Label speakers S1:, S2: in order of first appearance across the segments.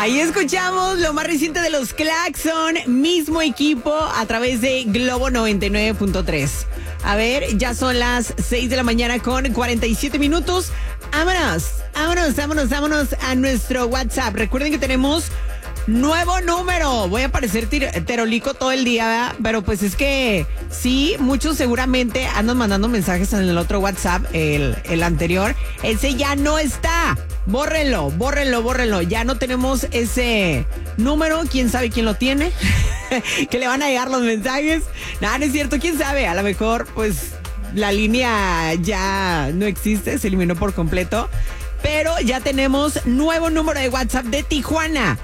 S1: Ahí escuchamos lo más reciente de los Claxon, mismo equipo a través de Globo 99.3. A ver, ya son las 6 de la mañana con 47 minutos. Vámonos a nuestro WhatsApp. Recuerden que tenemos nuevo número. Voy a parecer terolico todo el día, ¿verdad? Pero pues es que sí, muchos seguramente andan mandando mensajes en el otro WhatsApp, el anterior. Ese ya no está. Bórrenlo. Ya no tenemos ese número. ¿Quién sabe quién lo tiene? Que le van a llegar los mensajes. No, no es cierto. ¿Quién sabe? A lo mejor, pues, la línea ya no existe. Se eliminó por completo. Pero ya tenemos nuevo número de WhatsApp de Tijuana.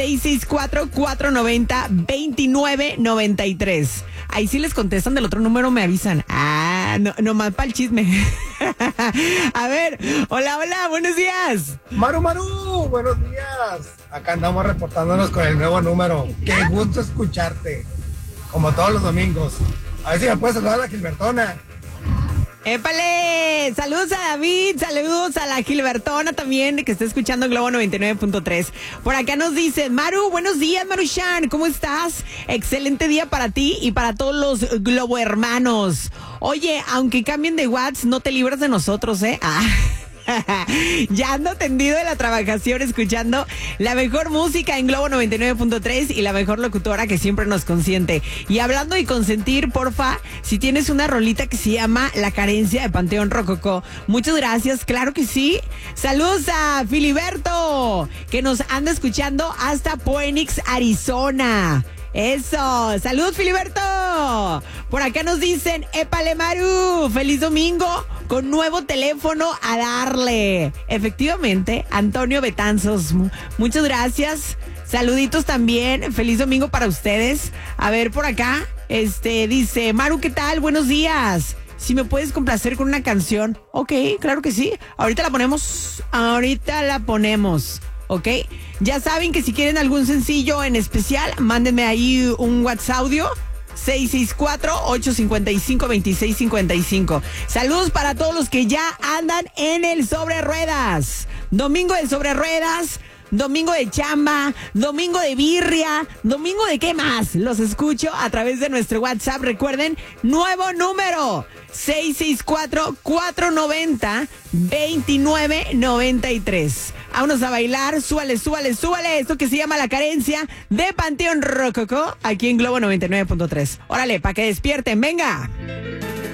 S1: 664-490-2993. Ahí sí les contestan del otro número, me avisan. No más para el chisme. A ver, hola, buenos días.
S2: Maru, buenos días. Acá andamos reportándonos con el nuevo número. Qué gusto escucharte, como todos los domingos. A ver si me puedes saludar a la Gilbertona.
S1: ¡Épale! Saludos a David, saludos a la Gilbertona también, que está escuchando Globo 99.3. Por acá nos dicen, Maru, buenos días, Maruchan, ¿cómo estás? Excelente día para ti y para todos los Globo hermanos. Oye, aunque cambien de WhatsApp, no te libras de nosotros, ¿eh? Ya ando tendido en la trabajación escuchando la mejor música en Globo 99.3 y la mejor locutora que siempre nos consiente. Y hablando de consentir, porfa, si tienes una rolita que se llama La Carencia de Panteón Rococó. Muchas gracias, claro que sí. Saludos a Filiberto, que nos anda escuchando hasta Phoenix, Arizona. Eso, salud Filiberto. Por acá nos dicen, épale Maru, feliz domingo con nuevo teléfono a darle. Efectivamente, Antonio Betanzos, muchas gracias. Saluditos también, feliz domingo para ustedes. A ver por acá, dice, Maru, ¿qué tal? Buenos días. Si me puedes complacer con una canción. Ok, claro que sí. Ahorita la ponemos. ¿Ok? Ya saben que si quieren algún sencillo en especial, mándenme ahí un WhatsApp audio 664-855-2655. Saludos para todos los que ya andan en el Sobre Ruedas. Domingo de Sobre Ruedas, domingo de chamba, domingo de birria, domingo de qué más. Los escucho a través de nuestro WhatsApp. Recuerden, nuevo número 664-490-2993. Vámonos a bailar, súbale. Esto que se llama La Carencia de Panteón Rococó, aquí en Globo 99.3. Órale, para que despierten, venga.